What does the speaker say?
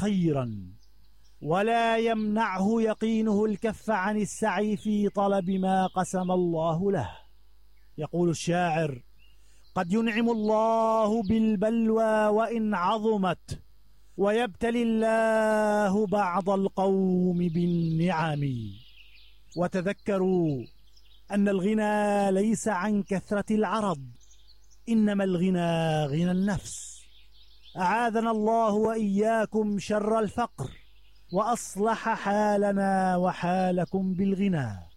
خيرا، ولا يمنعه يقينه الكف عن السعي في طلب ما قسم الله له. يقول الشاعر: قد ينعم الله بالبلوى وإن عظمت، ويبتلي الله بعض القوم بالنعم. وتذكروا أن الغنى ليس عن كثرة العرض، إنما الغنى غنى النفس. أعاذنا الله وإياكم شر الفقر، وأصلح حالنا وحالكم بالغنى.